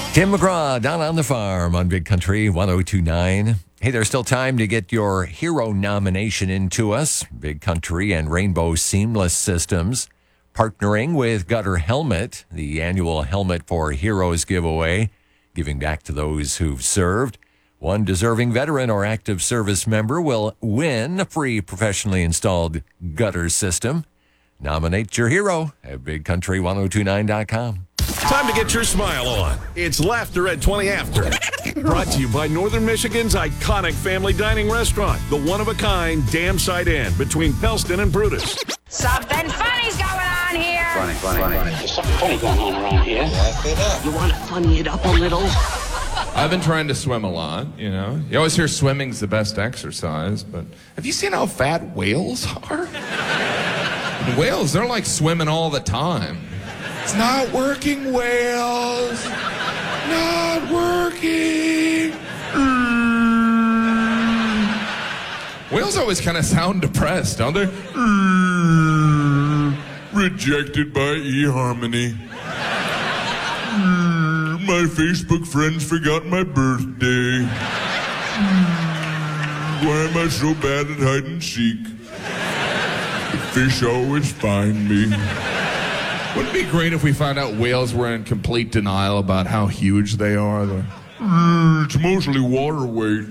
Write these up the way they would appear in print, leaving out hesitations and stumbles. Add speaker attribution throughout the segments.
Speaker 1: Tim McGraw down on the farm on Big Country 1029. Hey, there's still time to get your hero nomination into us. Big Country and Rainbow Seamless Systems partnering with Gutter Helmet, the annual Helmet for Heroes giveaway, giving back to those who've served. One deserving veteran or active service member will win a free professionally installed gutter system. Nominate your hero at BigCountry1029.com.
Speaker 2: Time to get your smile on. It's Laughter at 20 After. Brought to you by Northern Michigan's iconic family dining restaurant, the one-of-a-kind Dam Side Inn between Pellston and Brutus.
Speaker 3: Something funny's going on here.
Speaker 4: Funny.
Speaker 5: There's something funny going on around here. You want to funny it up a little?
Speaker 6: I've been trying to swim a lot, you know. You always hear swimming's the best exercise, but have you seen how fat whales are? And whales, they're like swimming all the time. It's not working, whales. Not working. Whales always kind of sound depressed, don't they? Rejected by eHarmony. My Facebook friends forgot my birthday. Why am I so bad at hide and seek? The fish always find me. Wouldn't it be great if we found out whales were in complete denial about how huge they are? It's mostly water weight.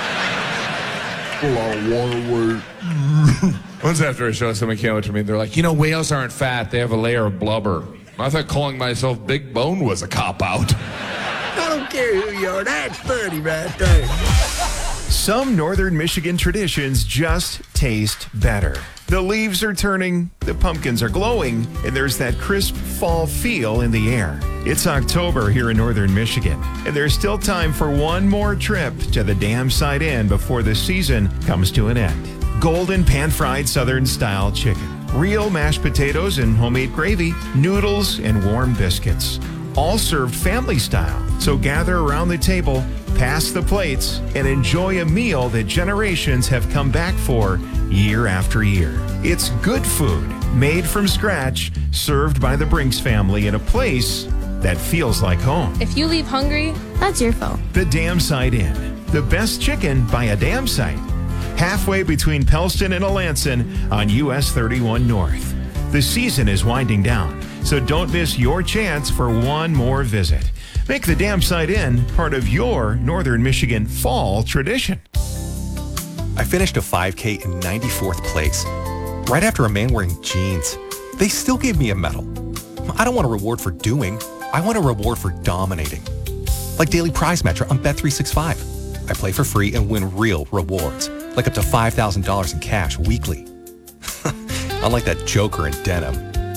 Speaker 6: A lot of water weight. Once after a show, somebody came up to me, they're like, you know, whales aren't fat, they have a layer of blubber. I thought calling myself Big Bone was a cop-out.
Speaker 4: I don't care who you are. That's funny right there.
Speaker 7: Some northern Michigan traditions just taste better. The leaves are turning, the pumpkins are glowing, and there's that crisp fall feel in the air. It's October here in northern Michigan, and there's still time for one more trip to the Dam Side Inn before the season comes to an end. Golden pan-fried southern-style chicken, real mashed potatoes and homemade gravy, noodles, and warm biscuits. All served family style. So gather around the table, pass the plates, and enjoy a meal that generations have come back for year after year. It's good food, made from scratch, served by the Brinks family in a place that feels like home.
Speaker 8: If you leave hungry, that's your fault.
Speaker 7: The Dam Side Inn. The best chicken by a dam site. Halfway between Pellston and Alanson on US 31 North. The season is winding down, so don't miss your chance for one more visit. Make the Dam Side Inn part of your Northern Michigan fall tradition.
Speaker 9: I finished a 5K in 94th place, right after a man wearing jeans. They still gave me a medal. I don't want a reward for doing. I want a reward for dominating. Like Daily Prize Matcher on Bet365. I play for free and win real rewards, like up to $5,000 in cash weekly. Unlike that joker in denim.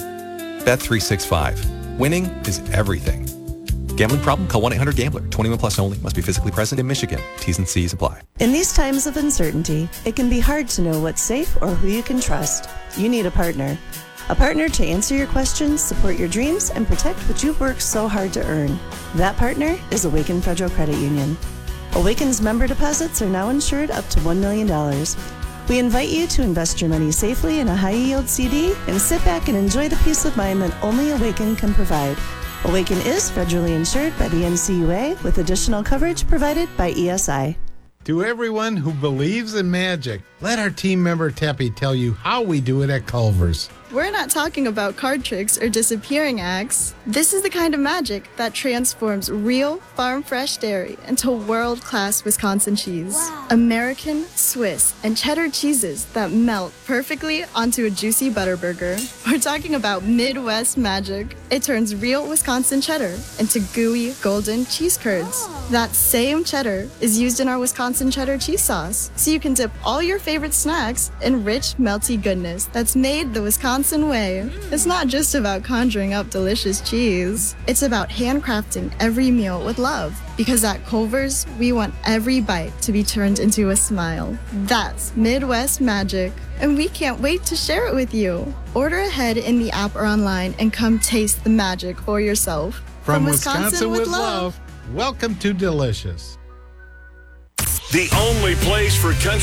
Speaker 9: Bet365. Winning is everything. Gambling problem? Call 1-800-GAMBLER. 21 plus only. Must be physically present in Michigan. T's and C's apply.
Speaker 10: In these times of uncertainty, it can be hard to know what's safe or who you can trust. You need a partner. A partner to answer your questions, support your dreams, and protect what you've worked so hard to earn. That partner is Awaken Federal Credit Union. Awaken's member deposits are now insured up to $1 million. We invite you to invest your money safely in a high-yield CD and sit back and enjoy the peace of mind that only Awaken can provide. Awaken is federally insured by the NCUA with additional coverage provided by ESI.
Speaker 11: To everyone who believes in magic, let our team member Teppy tell you how we do it at Culver's.
Speaker 12: We're not talking about card tricks or disappearing acts. This is the kind of magic that transforms real farm-fresh dairy into world-class Wisconsin cheese. Wow. American, Swiss, and cheddar cheeses that melt perfectly onto a juicy butter burger. We're talking about Midwest magic. It turns real Wisconsin cheddar into gooey, golden cheese curds. That same cheddar is used in our Wisconsin cheddar cheese sauce, so you can dip all your favorite snacks in rich, melty goodness that's made the Wisconsin way. It's not just about conjuring up delicious cheese. It's about handcrafting every meal with love. Because at Culver's, we want every bite to be turned into a smile. That's Midwest magic. And we can't wait to share it with you. Order ahead in the app or online and come taste the magic for yourself.
Speaker 11: From Wisconsin with love, welcome to Delicious.
Speaker 2: The only place for country